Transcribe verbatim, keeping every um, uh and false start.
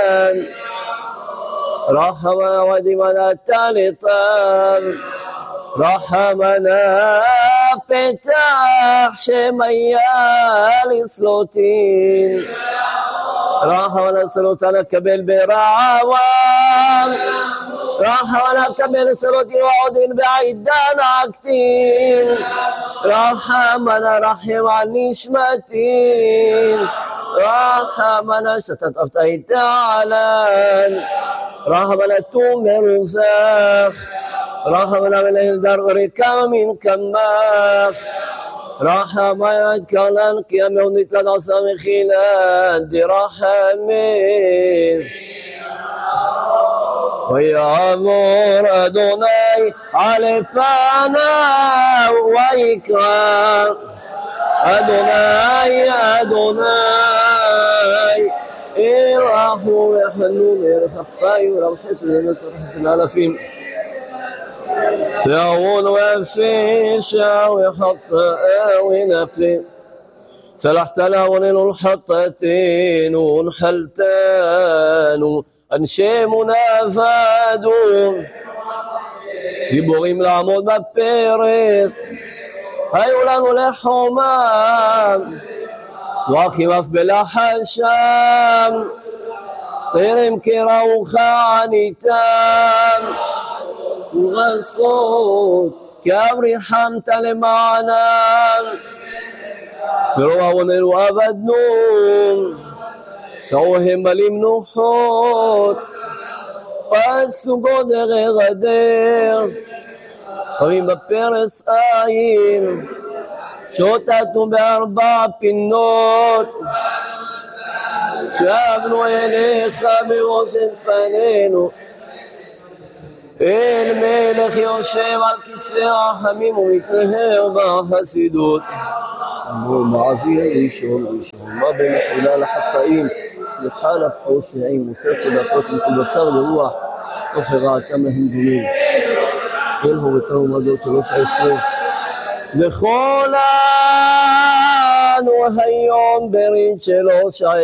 رحمنا وديمنا تالطان رحمنا פתח שמיה לסלוטין רחמנה סלוטה לקבל ברעוון רחמנה לקבל סלוטין ועודין בעידן עקטין רחמנה רחם על נשמתין רחמנה שתת אבטאי תעלן רחמנה תומר וזך رحمنا من الدار ركام من كماخ رحمنا كلام كيام ونيت لدعصام خلال دي رحمين ويامور أدوني على فانا ويكرام أدوني أدوني إرحوا ويحنون إرخفاي ورب حسن ونصر حسن ألفين تعون وفيشا ويحط ونقي سلحت لون الحطتين ونحلتان أنشيمنا فادون גיבורים לעמוד בפרס היו לנו לחומם דרכים אף בלחל שם טרם קראוך עניתם ורסות כאב ריחמת למענם ברוב עווננו עבדנו סעוהם למנוחות פסו גודר גדר חמים בפרס עין שוטטנו בארבע פינות שבנו אליך ברוזן פנינו אל מלך יושב על כיסא רחמים ומתנהר בחסידות מעביר ראשון ראשון מה במחילה לחטאים סליחה לפושעים מוסר סדקות מכל בשר לרוח וחרעתם להם דומים אל הורתנו מדות שלוש עשרה וכל אנו היום ברית שלוש